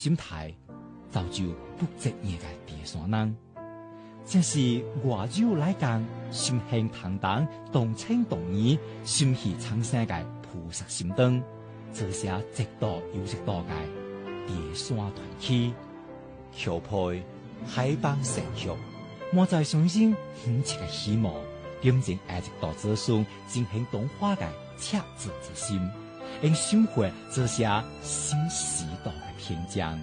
心態，造就不職業嘅蝶山人。正是外州來講，心興坦蕩，動情動義，心繫蒼生嘅菩薩心燈，這些直到有直到嘅蝶山團契，橋配海邦成熟，我在相信興切嘅希望，點正愛直到這順進行動畫嘅赤子之心，應收穫這些新時代嘅天將。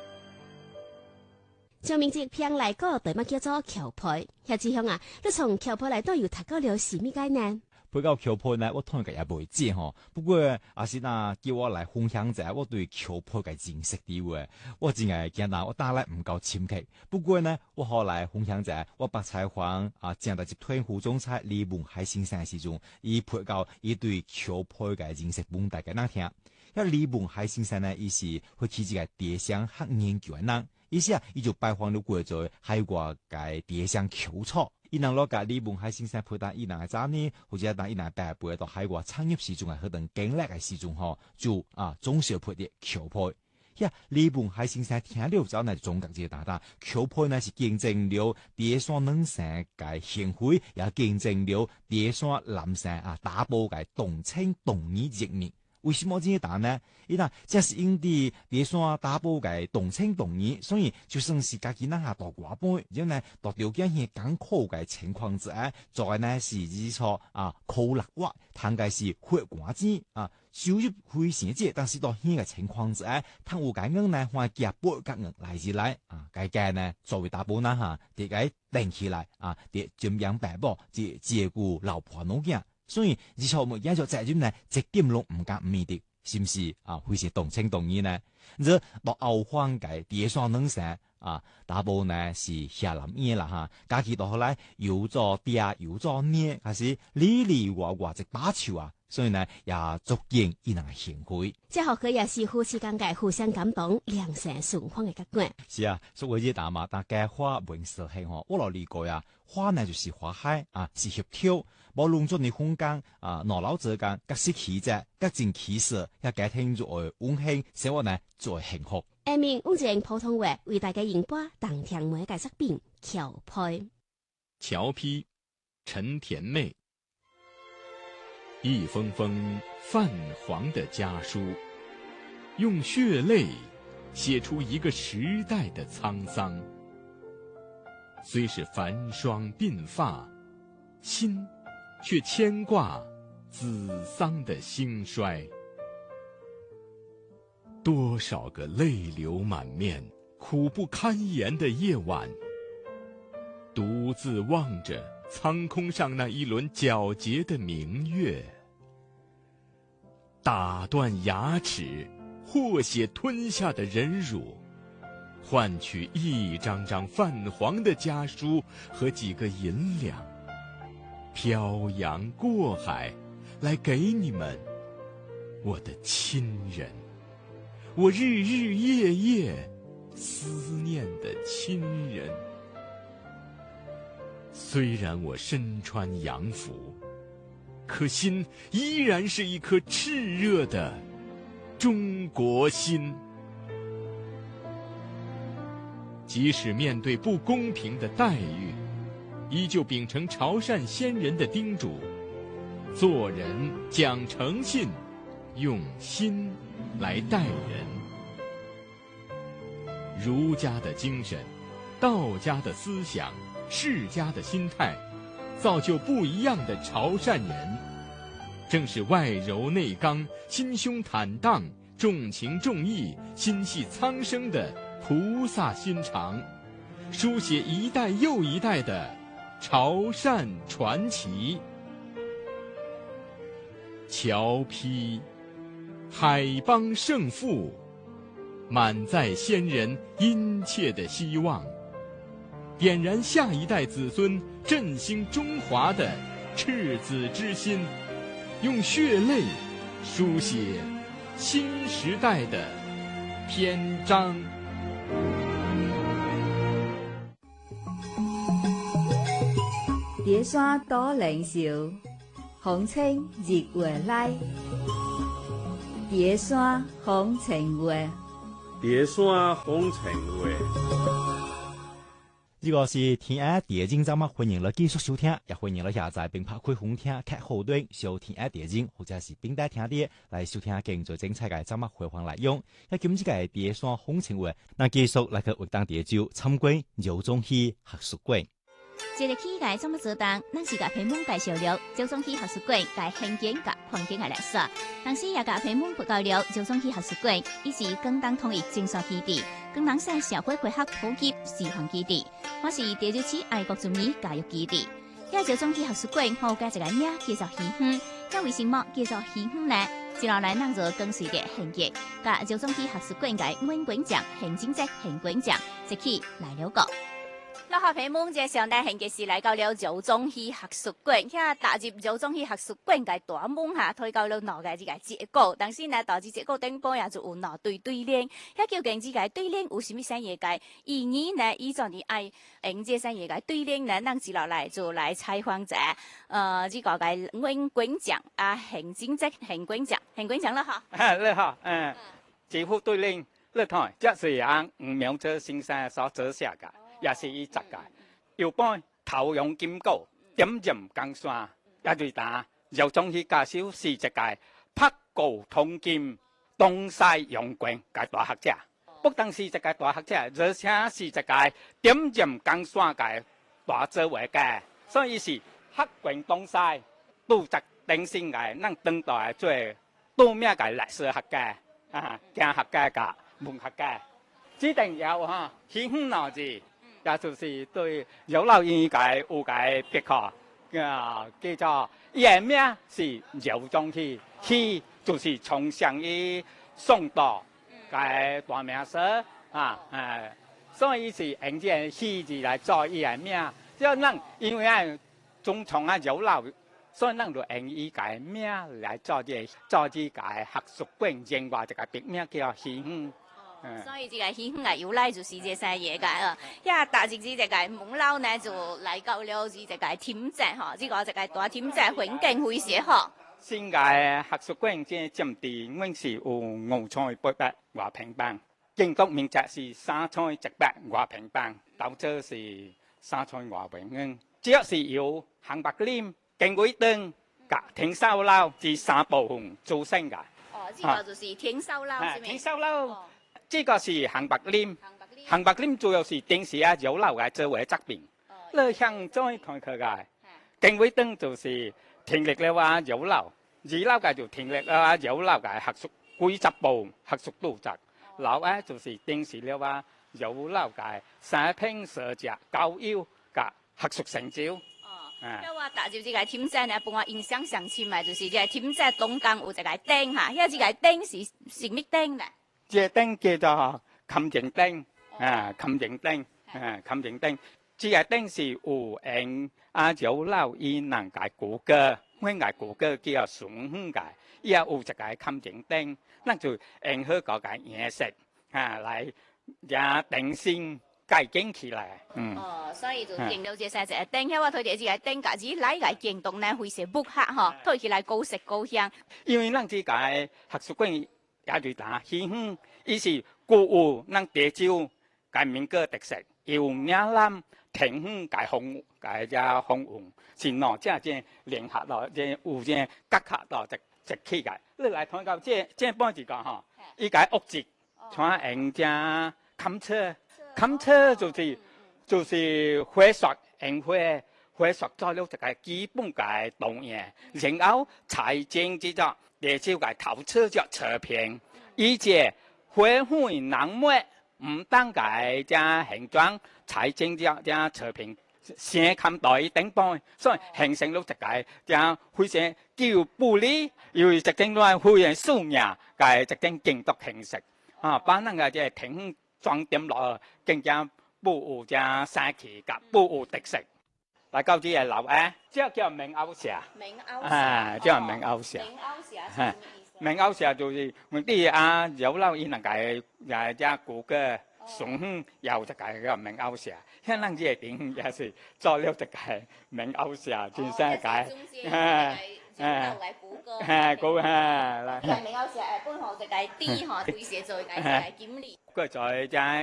將名字片來個對乜叫做橋配？夏志雄啊，你從橋配來都有讀過了什麼概念？ 配到橋配呢，我當然也未知吼。不過阿是那叫我來分享者，我對橋配嘅認識啲話，我真係見到我打來唔夠深刻。不過呢，我後來分享者，我把採訪正在接推胡宗彩、李文海先生嘅時陣，伊配到伊對橋配嘅認識問大家哪聽。一李文海先生呢，伊是會起這個蝶鄉學研究嘅人。意思伊就拜訪了過咗海外嘅蝶鄉丘草，伊能攞個李文海先生配搭伊能嘅早呢，或者當伊能白背到海外產業時中嘅嗰段經歷嘅時中吼，就總是配啲橋配。呀，李文海先生聽了之後呢，總結這答答，橋配呢是見證了蝶山人生嘅幸福，也見證了蝶山男生打波嘅動情動義熱面。為什麼這些答呢？伊嗱，這是因啲蝶山打波嘅動情動義，所以就算是家己那下大寡輩，然後呢，大條件係艱苦嘅情況之下，做呢是日錯苦力活，談嘅是血寡子收入非常少，但是到呢個情況之下，貪有間硬呢，或夾波夾硬來自來該間呢作為打波啦嚇，啲個定起來啲盡養爸爸，即照顧老婆老囝。所以日後我們做責任呢，一點都唔敢唔面的，是唔是會是動情動義呢？這到後方嘅蝶山人生打波呢是下南嘢啦哈，假期到後來又做爹又做捏，還是里里外外一把手所以呢也足見伊人嘅幸福。 這學佢也是夫妻間嘅互相感動、良性循環嘅結果。 是所謂啲大嘛，但嘅花本色係我老理過花呢就是花海是協調，無論做你空間腦腦之間，各式氣質、各種氣勢，也家庭作為溫馨，生活呢作為幸福。 下面用正普通話為大家演播當聽每個作品橋配。 橋批陳甜妹，一封封泛黃的家書，用血淚寫出一個時代的滄桑。雖是繁霜鬢髮，心卻牽掛子桑的興衰。多少個淚流滿面、苦不堪言的夜晚，獨自望着蒼空上那一輪皎潔的明月，打斷牙齒、和血吞下的忍辱，換取一張張泛黃的家書和幾個銀兩，漂洋過海來給你們，我的親人，我日日夜夜思念的親人。雖然我身穿洋服，可心依然是一顆熾熱的中國心。即使面對不公平的待遇，依舊秉承潮汕先人的叮囑，做人講誠信，用心來待人。儒家的精神，道家的思想，世家的心態，造就不一樣的潮汕人。正是外柔內剛、心胸坦蕩、重情重義、心繫蒼生的菩薩心腸，書寫一代又一代的潮汕傳奇。橋批海邦盛富，滿載先人殷切的希望，點燃下一代子孫振興中華的赤子之心，用血淚書寫新時代的篇章。 蝶山多靈秀，風清日月來。蝶山風情月， 蝶山風情話。 呢個是天愛電競節目，歡迎你繼續收聽，也歡迎你下載並拍開紅聽劇後端收天愛電競，或者是並帶聽啲嚟收聽更最精彩嘅節目回放內容。一今次嘅蝶山風情話，那繼續嚟個活動地就參觀柔中戲學術館。 這個期間怎麼做當？咱是甲批蒙介紹了柔中戲學術館嘅環境甲環境嘅歷史，同時也甲批蒙報告了柔中戲學術館以及廣東統一精神基地、廣東省社會科學普及示範基地，或是第6期愛國主義教育基地。遐柔中戲學術館好加一個名叫做戲院，遐為什麼叫做戲院呢？接落來咱就跟隨着行業，甲柔中戲學術館嘅文館長、行政職、行館長一起來了解。老學皮蒙這上呢，現嘅是來到了柔中戲學術館，遐踏入柔中戲學術館嘅大門下，推到了哪個這個結構，但是呢，導致結構頂部也就有哪對對聯，遐究竟這個對聯有什麼產業嘅意義呢？以前你愛用這產業嘅對聯呢，咱接落來就來採訪者，這個嘅文館長啊，行政職行館長，行館長啦哈， 你好，這副對聯，你睇，這是按吳明哲先生所寫下嘅。也是伊雜嘅，有般頭用金鼓，點任江山，也對打柔中戲教授是一個拍鼓通劍、東西用quyền嘅大學者，不但是一個大學者，而且是一個點任江山嘅大作為嘅，所以是學quyền東西都值定性嘅，咱當代做多名嘅歷史學家經學家嘅文學家，指定有哈顯腦字。也就是對柔老院嘅有嘅別課，叫做伊個名是柔中戲，戲就是從上於宋代嘅大名詞所以是用這個戲字來做伊個名。即係咱因為啊中從啊柔老，所以咱就用伊個名來做這個學術館另外一個別名叫戲院。 所以這個戲院嘅由來就是這些嘢嘅，遐踏入這個門樓呢，就來到了這個天井吼，這個大天井環境非常好。 新嘅學術館即佔地，阮是有5,800多平方，建築面積是3,100多平方，投資是3,000多萬元。主要是由杭白林、經緯燈、甲天壽樓這3部分組成嘅。 哦，這個就是天壽樓，是咪？ 天壽樓。這個是杭白林，杭白林主要是當時啊柔老嘅作為作品。你向再看佢嘅經緯燈就是停力了啊柔老，二樓嘅就停力了啊柔老嘅學術規則部、學術組織。樓啊就是當時了啊柔老嘅生平社會教育嘅學術成就。 因為踏入這個天井呢，幫我印象上深嘅就是這個天井東間有一個燈嚇，因為這個燈是什麼燈呢？ 這燈叫做襟前燈，襟前燈，襟前燈。這個燈是有用柔老伊人嘅骨骼，阮嘅骨骼叫純粉嘅，伊也有一個襟前燈，咱就用好個顏色來也定性改建起來。 所以就用了這些燈，因為佢哋這個燈架子來個建築呢，非常木刻嗬，睇起來高色高香。因為咱這個學術館。也對打戲院，伊是古有咱潮州嘅民歌特色，有嶺南天園嘅風嘅只風雲，是喏這只聯合到，這有這結合到一起嘅。你來睇到這半字講吼，伊個屋脊穿用只冚車，冚車就是火石用火石做了一個基本嘅動嘢，然後財政這個。地少嘅投資咗車片，以及花卉南抹唔單嘅只形狀，財政只車片先看待頂部，所以形成咗一個只非常具有不利，由於一種來非常素雅嘅一種建築形式把咱嘅只庭裝點落更加富有只生氣甲富有特色。來到這個樓這叫明歐社。 明歐社， 叫明歐社。明歐社就是我哋柔老伊能嘅只骨骼純粉有一個叫明歐社，香港這個店也是做了一個明歐社，真正個就來估個， 估啦。 係咪有時本學就計 D 學，會寫做計經理。 個在在